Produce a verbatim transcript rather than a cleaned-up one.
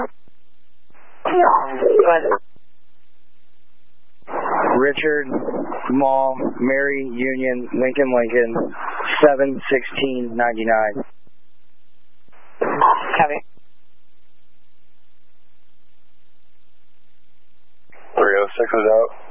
Go ahead. Richard, Mall, Mary, Union, Lincoln, Lincoln, seven sixteen ninety-nine. Copy. three oh six is out.